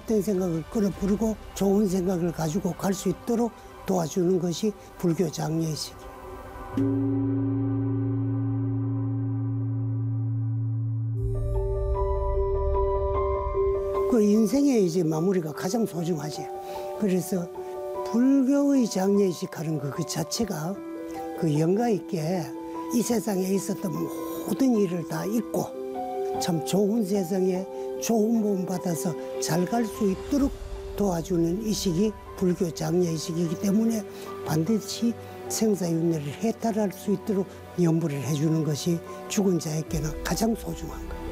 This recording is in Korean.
나쁜 생각을 끌어부르고 좋은 생각을 가지고 갈 수 있도록 도와주는 것이 불교 장례식이에요. 그 인생의 이제 마무리가 가장 소중하지. 그래서 불교의 장례식 하는 그 자체가 그 영가 있게 이 세상에 있었던 모든 일을 다 잊고 참 좋은 세상에 좋은 몸 받아서 잘 갈 수 있도록 도와주는 이식이 불교 장례식이기 때문에 반드시 생사윤회를 해탈할 수 있도록 염불을 해주는 것이 죽은 자에게는 가장 소중한 거예요.